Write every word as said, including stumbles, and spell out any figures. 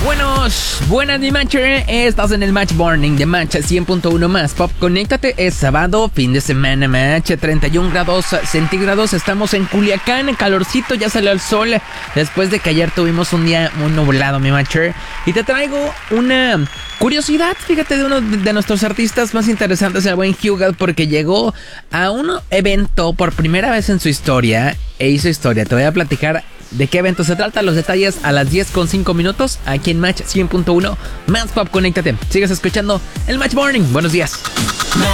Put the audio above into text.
Buenos, buenas mi Matcher, estás en el Match Morning de Match cien punto uno más Pop. Conéctate, es sábado, fin de semana, Match, treinta y un grados centígrados, estamos en Culiacán, calorcito, ya salió el sol, después de que ayer tuvimos un día muy nublado, mi Matcher. Y te traigo una curiosidad, fíjate, de uno de nuestros artistas más interesantes, el buen Hugo, porque llegó a un evento por primera vez en su historia, e hizo historia. Te voy a platicar de qué evento se trata, los detalles a las diez con cinco minutos, aquí en Match cien punto uno más Pop. Conéctate, sigues escuchando el Match Morning. Buenos días.